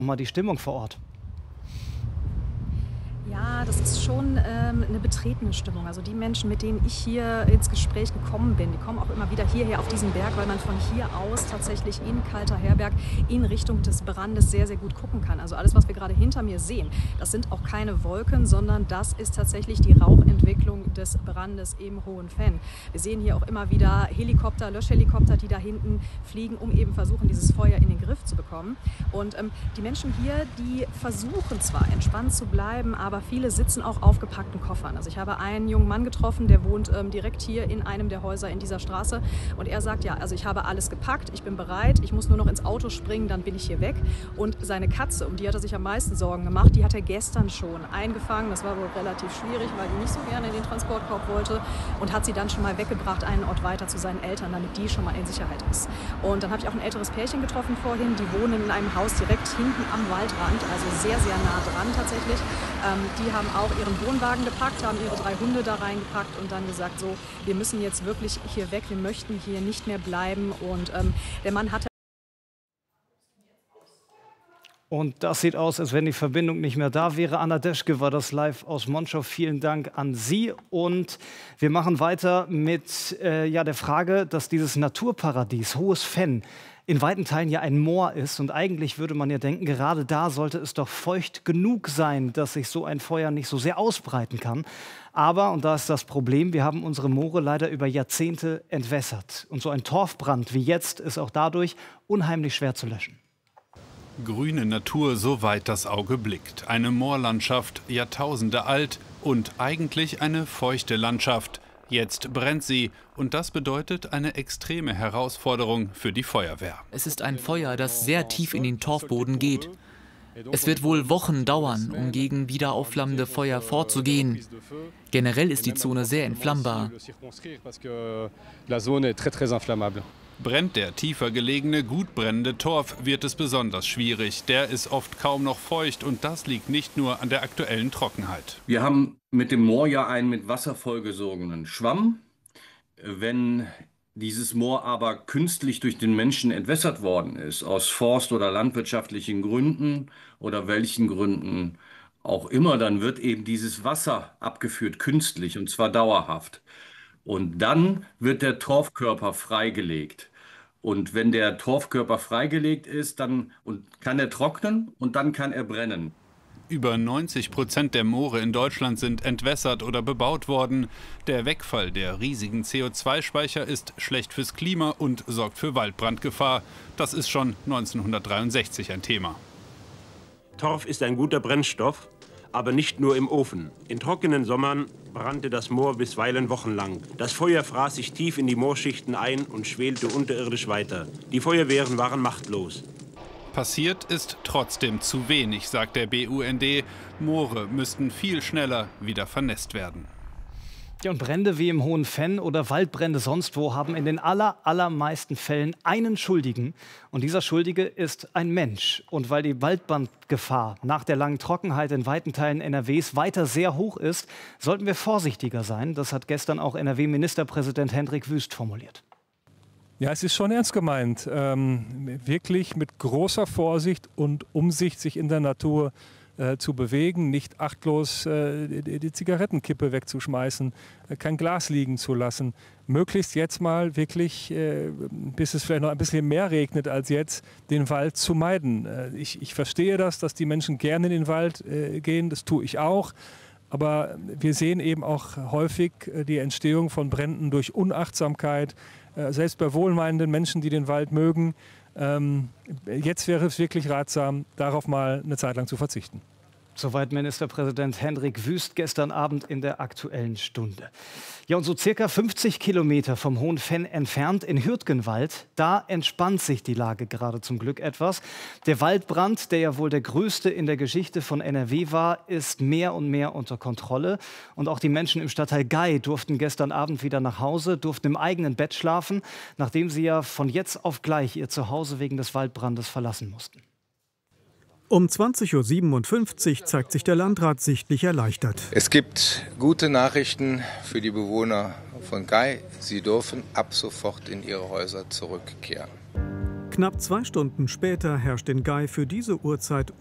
Mal die Stimmung vor Ort. Ja, das ist schon eine betretene Stimmung. Also die Menschen, mit denen ich hier ins Gespräch gekommen bin, die kommen auch immer wieder hierher auf diesen Berg, weil man von hier aus tatsächlich in Kalter-Herberg in Richtung des Brandes sehr, sehr gut gucken kann. Also alles, was wir gerade hinter mir sehen, das sind auch keine Wolken, sondern das ist tatsächlich die Rauchentwicklung des Brandes im Hohen Venn. Wir sehen hier auch immer wieder Helikopter, Löschhelikopter, die da hinten fliegen, um eben versuchen, dieses Feuer in den Griff zu bekommen. Und die Menschen hier, die versuchen zwar entspannt zu bleiben, aber viele sitzen auch auf gepackten Koffern. Also ich habe einen jungen Mann getroffen, der wohnt direkt hier in einem der Häuser in dieser Straße. Und er sagt, ja, also ich habe alles gepackt, ich bin bereit, ich muss nur noch ins Auto springen, dann bin ich hier weg. Und seine Katze, um die hat er sich am meisten Sorgen gemacht, die hat er gestern schon eingefangen. Das war wohl relativ schwierig, weil die nicht so gerne in den Transportkorb wollte. Und hat sie dann schon mal weggebracht, einen Ort weiter zu seinen Eltern, damit die schon mal in Sicherheit ist. Und dann habe ich auch ein älteres Pärchen getroffen vorhin. Die wohnen in einem Haus direkt hinten am Waldrand, also sehr, sehr nah dran tatsächlich. Die haben auch ihren Wohnwagen gepackt, haben ihre 3 Hunde da reingepackt und dann gesagt, so, wir müssen jetzt wirklich hier weg, wir möchten hier nicht mehr bleiben. Und der Mann hatte... Und das sieht aus, als wenn die Verbindung nicht mehr da wäre. Anna Deschke war das live aus Monschau. Vielen Dank an Sie. Und wir machen weiter mit der Frage, dass dieses Naturparadies Hohes Venn in weiten Teilen ja ein Moor ist. Und eigentlich würde man ja denken, gerade da sollte es doch feucht genug sein, dass sich so ein Feuer nicht so sehr ausbreiten kann. Aber, und da ist das Problem, wir haben unsere Moore leider über Jahrzehnte entwässert. Und so ein Torfbrand wie jetzt ist auch dadurch unheimlich schwer zu löschen. Grüne Natur, soweit das Auge blickt. Eine Moorlandschaft, Jahrtausende alt und eigentlich eine feuchte Landschaft. Jetzt brennt sie und das bedeutet eine extreme Herausforderung für die Feuerwehr. Es ist ein Feuer, das sehr tief in den Torfboden geht. Es wird wohl Wochen dauern, um gegen wieder aufflammende Feuer vorzugehen. Generell ist die Zone sehr entflammbar. Brennt der tiefer gelegene, gut brennende Torf, wird es besonders schwierig. Der ist oft kaum noch feucht und das liegt nicht nur an der aktuellen Trockenheit. Wir haben mit dem Moor ja einen mit Wasser vollgesogenen Schwamm. Wenn dieses Moor aber künstlich durch den Menschen entwässert worden ist, aus forst- oder landwirtschaftlichen Gründen oder welchen Gründen auch immer, dann wird eben dieses Wasser abgeführt, künstlich, und zwar dauerhaft. Und dann wird der Torfkörper freigelegt. Und wenn der Torfkörper freigelegt ist, dann kann er trocknen und dann kann er brennen. Über 90% der Moore in Deutschland sind entwässert oder bebaut worden. Der Wegfall der riesigen CO2-Speicher ist schlecht fürs Klima und sorgt für Waldbrandgefahr. Das ist schon 1963 ein Thema. Torf ist ein guter Brennstoff, aber nicht nur im Ofen. In trockenen Sommern brannte das Moor bisweilen wochenlang. Das Feuer fraß sich tief in die Moorschichten ein und schwelte unterirdisch weiter. Die Feuerwehren waren machtlos. Passiert ist trotzdem zu wenig, sagt der BUND. Moore müssten viel schneller wieder vernässt werden. Ja, und Brände wie im Hohen Venn oder Waldbrände sonst wo haben in den allermeisten Fällen einen Schuldigen. Und dieser Schuldige ist ein Mensch. Und weil die Waldbrandgefahr nach der langen Trockenheit in weiten Teilen NRWs weiter sehr hoch ist, sollten wir vorsichtiger sein. Das hat gestern auch NRW-Ministerpräsident Hendrik Wüst formuliert. Ja, es ist schon ernst gemeint. Wirklich mit großer Vorsicht und Umsicht sich in der Natur zu bewegen, nicht achtlos die Zigarettenkippe wegzuschmeißen, kein Glas liegen zu lassen. Möglichst jetzt mal wirklich, bis es vielleicht noch ein bisschen mehr regnet als jetzt, den Wald zu meiden. Ich verstehe das, dass die Menschen gerne in den Wald gehen, das tue ich auch. Aber wir sehen eben auch häufig die Entstehung von Bränden durch Unachtsamkeit, selbst bei wohlmeinenden Menschen, die den Wald mögen. Jetzt wäre es wirklich ratsam, darauf mal eine Zeit lang zu verzichten. Soweit Ministerpräsident Hendrik Wüst gestern Abend in der Aktuellen Stunde. Ja, und so circa 50 Kilometer vom Hohen Venn entfernt in Hürtgenwald, da entspannt sich die Lage gerade zum Glück etwas. Der Waldbrand, der ja wohl der größte in der Geschichte von NRW war, ist mehr und mehr unter Kontrolle. Und auch die Menschen im Stadtteil Gay durften gestern Abend wieder nach Hause, durften im eigenen Bett schlafen, nachdem sie ja von jetzt auf gleich ihr Zuhause wegen des Waldbrandes verlassen mussten. Um 20:57 Uhr zeigt sich der Landrat sichtlich erleichtert. Es gibt gute Nachrichten für die Bewohner von Gay. Sie dürfen ab sofort in ihre Häuser zurückkehren. Knapp 2 Stunden später herrscht in Gay für diese Uhrzeit